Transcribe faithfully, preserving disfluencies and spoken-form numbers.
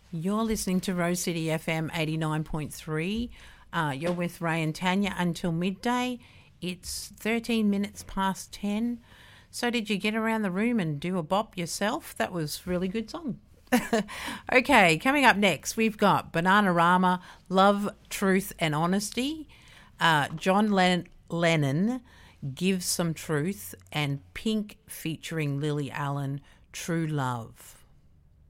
You're listening to Rose City F M eighty-nine point three. Uh, you're with Ray and Tanya until midday. It's thirteen minutes past ten. So did you get around the room and do a bop yourself? That was a really good song. Okay, coming up next, we've got Bananarama, Love, Truth and Honesty, uh, John Len- Lennon, Give Some Truth, and Pink featuring Lily Allen, True Love.